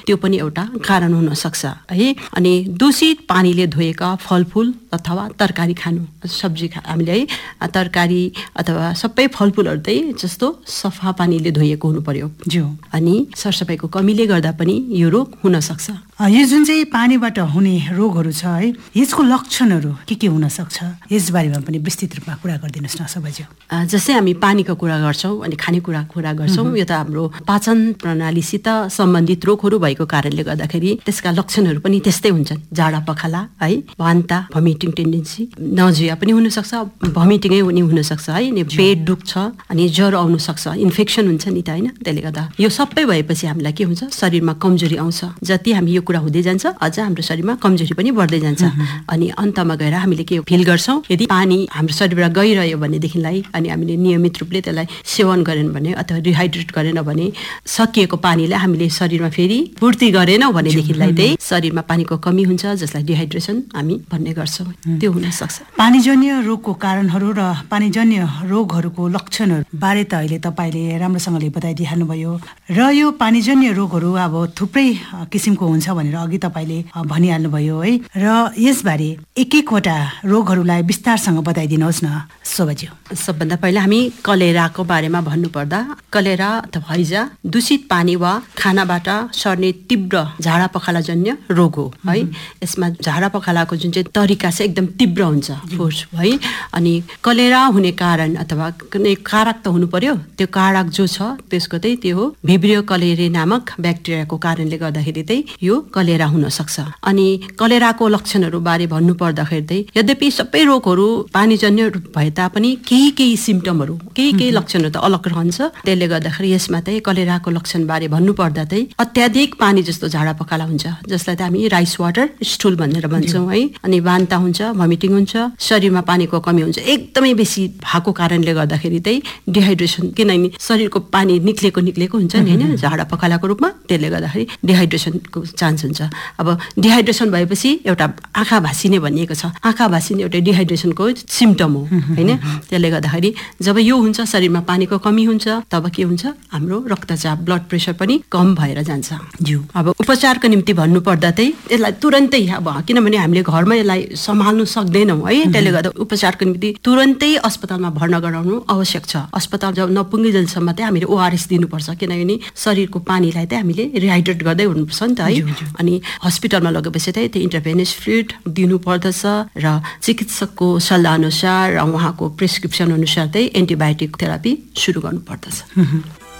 त्यो पनि एउटा कारण हुन सक्छ है। अनि दूषित पानीले धोएका फलफुल अथवा तरकारी खानु, सब्जी हामीले है तरकारी अथवा सबै फलफुलहरू चाहिँ जस्तो सफा पानीले धोइएको हुनु पर्यो ज्यू। अनि सरसफाइको कमीले गर्दा पनि यो रोग हुन सक्छ। यो जुन चाहिँ पानीबाट हुने रोगहरू छ है, यसको लक्षणहरू के हुन सक्छ, यस बारेमा पनि विस्तृत रूपमा कुरा गरिदिनुहोस् न शोभाज्यू। जस्तै हामी पानीको कुरा गर्छौँ अनि खानेकुराको कुरा गर्छौँ, यो त हाम्रो पाचन प्रणालीसित सम्बन्धित रोगहरू भएको कारणले गर्दाखेरि त्यसका लक्षणहरू पनि त्यस्तै हुन्छन्। जाडा पखाला है, वान्ता, भमिटिङ टेन्डेन्सी, नजिया पनि हुनसक्छ, भमिटिङै हुनसक्छ है, अनि पेट दुख्छ अनि ज्वरो आउन सक्छ, इन्फेक्सन हुन्छ नि त होइन। त्यसले गर्दा यो सबै भएपछि हामीलाई के हुन्छ, शरीरमा कमजोरी आउँछ। जति हामी यो कुरा हुँदै जान्छ अझ हाम्रो शरीरमा कमजोरी पनि बढ्दै जान्छ। अनि अन्तमा गएर हामीले के फिल गर्छौँ, यदि पानी हाम्रो शरीरबाट गइरह्यो भनेदेखिलाई अनि हामीले नियमित रूपले त्यसलाई सेवन गरेन भने अथवा डिहाइड्रेट गरेन भने सकिएको पानीलाई हामीले शरीरमा फेरि पूर्ति गरेनौँ भनेदेखिलाई चाहिँ शरीरमा पानीको कमी हुन्छ, जसलाई डिहाइड्रेसन हामी भन्ने गर्छौँ। त्यो हुन सक्छ। पानीजन्य रोगको कारणहरू र पानीजन्य रोगहरूको लक्षणहरू बारे त अहिले तपाईँले राम्रोसँगले बताइदिइहाल्नुभयो र यो पानीजन्य रोगहरू अब थुप्रै किसिमको हुन्छ भनेर अघि तपाईँले भनिहाल्नुभयो है। र यसबारे एक एकवटा रोगहरूलाई विस्तारसँग बताइदिनुहोस् न शोभाज्यू। सबभन्दा पहिला हामी कलेराको बारेमा भन्नुपर्दा, कलेरा अथवा हैजा दूषित पानी वा खानाबाट सर्ने तीव्र झाडा पखालाजन्य रोग हो है। यसमा झाडा पखालाको जुन चाहिँ तरिका चाहिँ एकदम तीव्र हुन्छ, फोर्स है। अनि कलेरा हुने कारण अथवा कुनै कारक त हुनु पर्यो, त्यो कारक जो छ त्यसको चाहिँ त्यो हो भिब्रियो कलेरे नामक ब्याक्टेरियाको कारणले गर्दाखेरि चाहिँ यो कलेरा हुन सक्छ। अनि कलेराको लक्षणहरू बारे भन्नु पर्दाखेरि चाहिँ यद्यपि सबै रोगहरू पानीजन्य भए तापनि केही सिम्टमहरू केही लक्षणहरू त अलग रहन्छ। त्यसले गर्दाखेरि यसमा चाहिँ कलेराको लक्षण बारे भन्नु पर्दा चाहिँ अत्याधिक पानी जस्तो झाडा पखाला हुन्छ, जसलाई चाहिँ हामी राइस वाटर स्टुल भनेर भन्छौँ है। अनि वान्ता हुन्छ, भमिटिङ हुन्छ, शरीरमा पानीको कमी हुन्छ। एकदमै बेसी भएको कारणले गर्दाखेरि चाहिँ डिहाइड्रेसन, किनभने शरीरको पानी निक्लेको हुन्छ नि होइन झाडा पखालाको रूपमा, त्यसले गर्दाखेरि डिहाइड्रेसनको चान्स हुन्छ। अब डिहाइड्रेसन भएपछि एउटा आँखा भासिने भनिएको छ, आँखा भासिने एउटा डिहाइड्रेसनको सिम्टम हो होइन। त्यसले गर्दाखेरि जब यो हुन्छ, शरीरमा पानीको कमी हुन्छ, तब के हुन्छ, हाम्रो रक्तचाप ब्लड प्रेसर पनि कम भएर जान्छ। अब उपचारको निम्ति भन्नुपर्दा चाहिँ यसलाई तुरन्तै अब किनभने हामीले घरमा यसलाई सम्हाल्नु सक्दैनौँ है, त्यसले गर्दा उपचारको निम्ति तुरन्तै अस्पतालमा भर्ना गराउनु आवश्यक छ। अस्पताल जब नपुगेजेलसम्म चाहिँ हामीले ओआरएस दिनुपर्छ, किनभने शरीरको पानीलाई चाहिँ हामीले रिहाइड्रेट गर्दै हुनुपर्छ नि त है। अनि हस्पिटलमा लगेपछि चाहिँ त्यो इन्टरभेनस फ्लुइड दिनुपर्दछ र चिकित्सकको सल्लाह अनुसार र उहाँको प्रेस्क्रिप्सन अनुसार चाहिँ एन्टिबायोटिक थेरापी सुरु गर्नुपर्दछ।